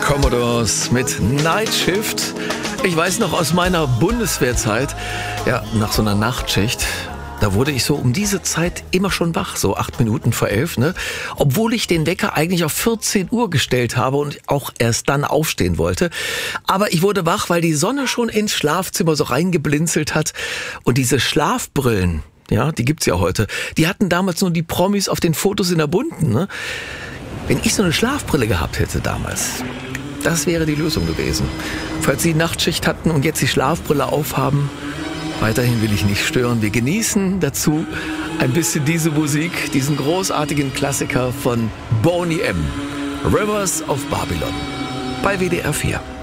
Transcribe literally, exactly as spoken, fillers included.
Commodores mit Night Shift. Ich weiß noch aus meiner Bundeswehrzeit, ja, nach so einer Nachtschicht, da wurde ich so um diese Zeit immer schon wach, so acht Minuten vor elf, ne? Obwohl ich den Wecker eigentlich auf vierzehn Uhr gestellt habe und auch erst dann aufstehen wollte. Aber ich wurde wach, weil die Sonne schon ins Schlafzimmer so reingeblinzelt hat. Und diese Schlafbrillen, ja, die gibt's ja heute, die hatten damals nur die Promis auf den Fotos in der bunten, ne? Wenn ich so eine Schlafbrille gehabt hätte damals, das wäre die Lösung gewesen. Falls Sie Nachtschicht hatten und jetzt die Schlafbrille aufhaben, weiterhin will ich nicht stören. Wir genießen dazu ein bisschen diese Musik, diesen großartigen Klassiker von Boney M. Rivers of Babylon bei W D R vier.